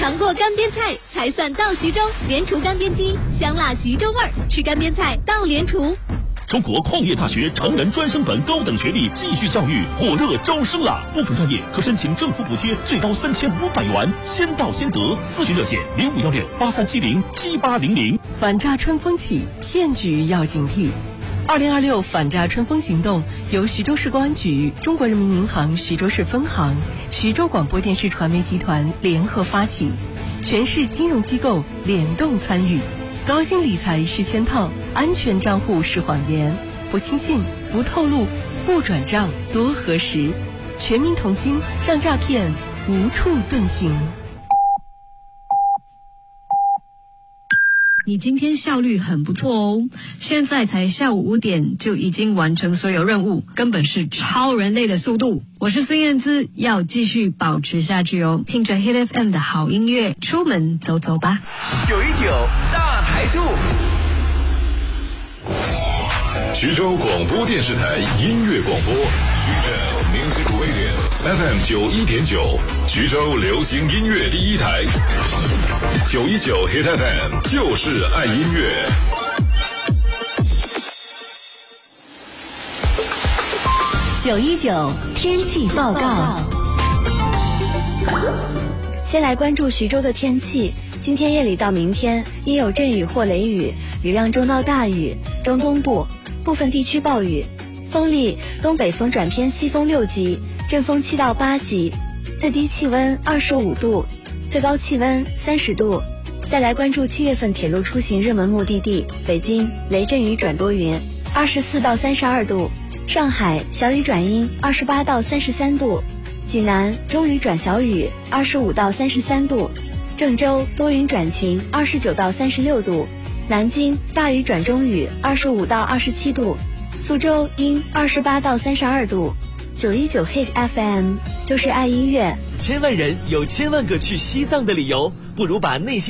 尝过干煸菜才算到徐州，莲厨干煸鸡，香辣徐州味儿，吃干煸菜到莲厨。 中国矿业大学成人专升本高等学历继续教育火热招生了，部分专业可申请政府补贴，最高3500元，先到先得。咨询热线051683707800。 反诈春风起，骗局要警惕。2026反诈春风行动由徐州市公安局、中国人民银行徐州市分行、徐州广播电视传媒集团联合发起，全市金融机构联动参与。高薪理财是圈套，安全账户是谎言，不轻信，不透露，不转账，多核实。全民同心，让诈骗无处遁形。 你今天效率很不错哦，现在才下午5点就已经完成所有任务，根本是超人类的速度。我是孙燕姿，要继续保持下去哦，听着 Hit FM 的好音乐，出门走走吧。 919大台兔， 徐州广播电视台音乐广播，徐州 Music Radio FM 91.9，徐州流行音乐第一台，919 Hit FM 就是爱音乐。 919天气报告。 先来关注徐州的天气。今天夜里到明天阴有阵雨或雷雨，雨量中到大雨，中东部部分地区暴雨，风力东北风转偏西风6级，阵风7到8级，最低气温25度，最高气温30度。再来关注7月份铁路出行热门目的地，北京雷阵雨转多云，24到32度；上海小雨转阴，28到33度；济南中雨转小雨，25到33度；郑州多云转晴，29到36度；南京大雨转中雨，25到27度；苏州阴28到32度。919 Hit FM 就是爱音乐。 千万人有千万个去西藏的理由，不如把内心